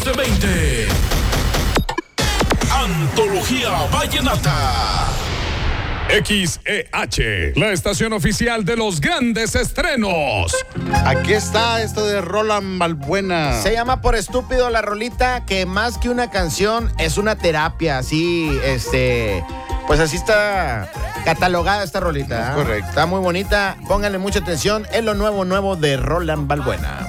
de 20. Antología Vallenata. XEH, la estación oficial de los grandes estrenos. Aquí está esto de Roland Balbuena. Se llama Por Estúpido la rolita, que más que una canción es una terapia, así, pues así está catalogada esta rolita. Es correcto. Está muy bonita, pónganle mucha atención, es lo nuevo de Roland Balbuena.